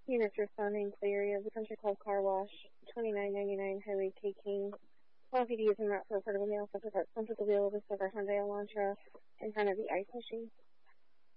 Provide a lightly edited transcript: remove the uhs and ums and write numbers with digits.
Units responding to the area of the Country Club Car Wash, 2999 Highway K King. Quantity is en route for a portable mail. Central park front of the wheel of a silver Hyundai Elantra in front of the ice machine.